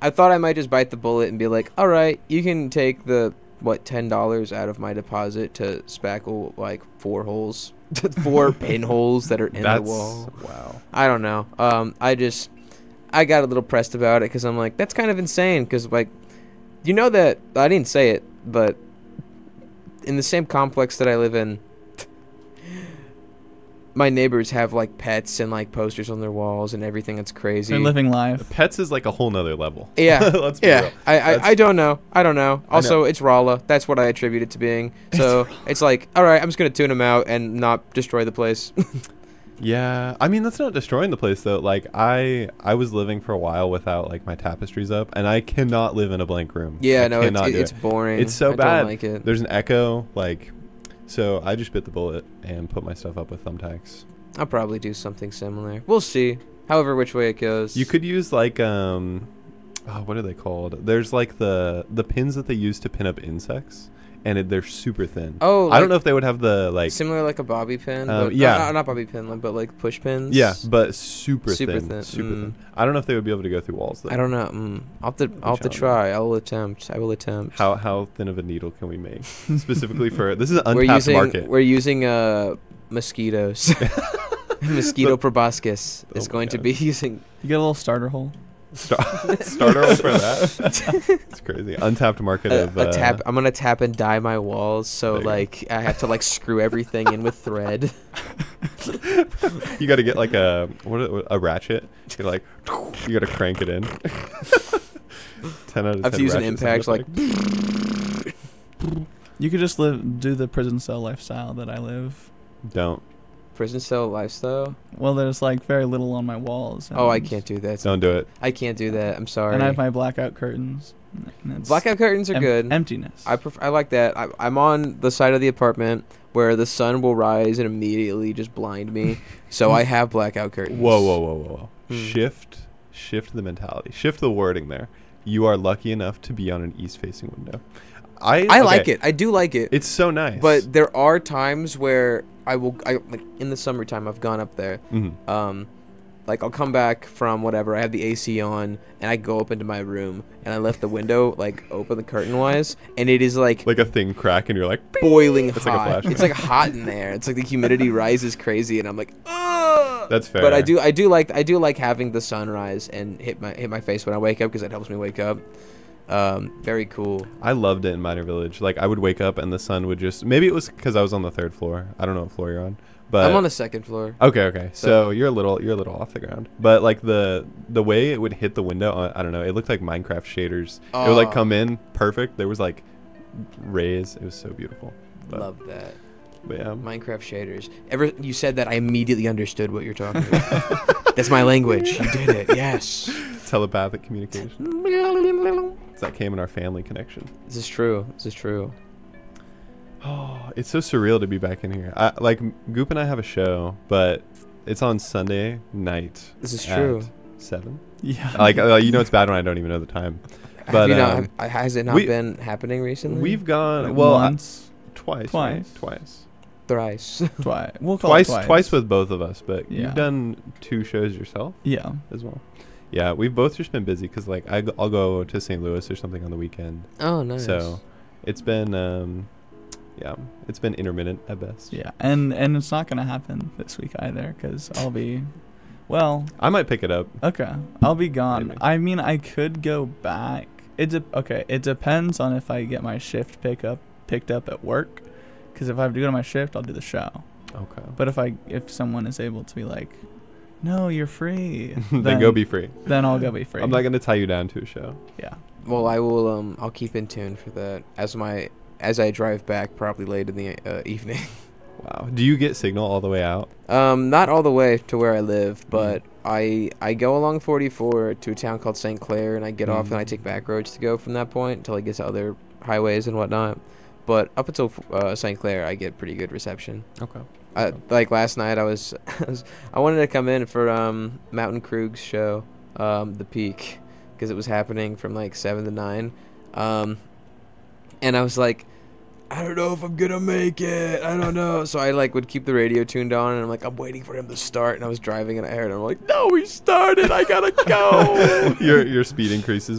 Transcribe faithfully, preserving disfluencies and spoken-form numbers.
I thought I might just bite the bullet and be like, all right, you can take the what ten dollars out of my deposit to spackle like four holes, four pinholes that are in That's, the wall. Wow. I don't know. Um, I just I got a little pressed about it because I'm like, that's kind of insane. Because like, you know that I didn't say it, but in the same complex that I live in, my neighbors have like pets and like posters on their walls and everything. That's crazy. They're living life. Pets is like a whole nother level. Yeah. Let's be yeah. real. I, I, I don't know. I don't know. I Also, know. it's Rala. That's what I attribute it to being. So it's like, all right, I'm just going to tune them out and not destroy the place. Yeah, I mean that's not destroying the place though. Like I, I was living for a while without like my tapestries up, and I cannot live in a blank room. Yeah, I no, it's, cannot it, do it's it. boring. It's so I bad. Don't like it. There's an echo, like, so I just bit the bullet and put my stuff up with thumbtacks. I'll probably do something similar. We'll see. However, which way it goes. You could use like um, oh, what are they called? There's like the the pins that they use to pin up insects, and it, they're super thin. Oh, I don't like- know if they would have the like. similar like a bobby pin. Um, but, yeah. no, no, not bobby pin, like, but like push pins. Yeah, but super, Super thin, thin, super mm. thin. I don't know if they would be able to go through walls though. I don't know. Mm, I'll have to. I'll have to challenge. try. I will attempt. I will attempt. How how thin of a needle can we make specifically for this is an we're untapped using market. we're using uh mosquitoes. Mosquito The- proboscis Oh is my going to God. be using. You get a little starter hole. Star- starter hole for that. It's crazy. Untapped market A, of a uh, tap. I'm gonna tap and dye my walls, so There you go. like I have to like screw everything in with thread. You got to get like a what a, a ratchet. You're like you got to crank it in. ten out of ten. I've used an ratchet impact sound like. effect. You could just live, do the prison cell lifestyle that I live. Don't Prison cell lifestyle. Well, there's like very little on my walls. Oh, I and- can't do that. don't do it. I can't do that. I'm sorry. And I have my blackout curtains. and it's Blackout curtains are em- good. Emptiness. I prefer. I like that. I, I'm on the side of the apartment where the sun will rise and immediately just blind me. So I have blackout curtains. Whoa, whoa, whoa, whoa, whoa. Hmm. Shift, shift the mentality. Shift the wording there. You are lucky enough to be on an east-facing window. I I like okay, it. I do like it. It's so nice. But there are times where I will. I like in the summertime. I've gone up there. Mhm. Um, like I'll come back from whatever. I have the A C on, and I go up into my room, and I left the window like open, the curtain wise, and it is like, like a thing crack, and you're like, boiling It's like a hot. flash. It's like hot in there. It's like the humidity rises crazy, and I'm like, ugh. that's fair. But I do, I do like, I do like having the sunrise and hit my hit my face when I wake up because it helps me wake up. Um, very cool. I loved it in Minor Village. Like I would wake up and the sun would just. Maybe it was because I was on the third floor. I don't know what floor you're on, but I'm on the second floor. Okay, okay. So, So- you're a little you're a little off the ground. But like the the way it would hit the window, uh, I don't know. It looked like Minecraft shaders. It would like Oh. come in perfect. There was like rays. It was so beautiful. But, Love that. but yeah. Minecraft shaders. Ever you said that, I immediately understood what you're talking about. That's my language. You did it. Yes. Telepathic communication. That came in our family connection. This is true. This is true. Oh, it's so surreal to be back in here. I, like Goop and I have a show, but it's on Sunday night. This is at true. Seven. yeah. Like uh, you know, it's bad when I don't even know the time. Have But, you not, um, have, has it not we- been happening recently? We've gone Like well I- once, twice. Twice. Right? Twice. thrice. twice. We'll call Twice, it twice. twice with both of us, but Yeah. you've done two shows yourself Yeah. as well. Yeah, we've both just been busy because like I g- I'll go to Saint Louis or something on the weekend. Oh, nice. So it's been um, yeah, it's been intermittent at best. Yeah. And and it's not gonna happen this week either because I'll be, well, I might pick it up. okay, I'll be gone. Maybe. I mean, I could go back. It de- okay. It depends on if I get my shift pick up picked up at work. Because if I have to go to my shift, I'll do the show. Okay. But if I if someone is able to be like, no, you're free, then go be free. then I'll go be free. I'm not gonna tie you down to a show. Yeah. Well, I will. Um, I'll keep in tune for that as my as I drive back, probably late in the uh, evening. Wow. Do you get signal all the way out? Um, not all the way to where I Mm-hmm. live, but I I go along forty-four to a town called Saint Clair, and I get off Mm. and I take back roads to go from that point until I get to other highways and whatnot. But up until uh, Saint Clair, I get pretty good reception. Okay. I, like last night, I was, I was I wanted to come in for um Mountain Krug's show, um The Peak, because it was happening from like seven to nine, um, and I was like, I don't know if I'm gonna make it. I don't know. So I like would keep the radio tuned on, and I'm like, I'm waiting for him to start. And I was driving, and I heard him. I'm like, no, he started. I gotta go. your your speed increases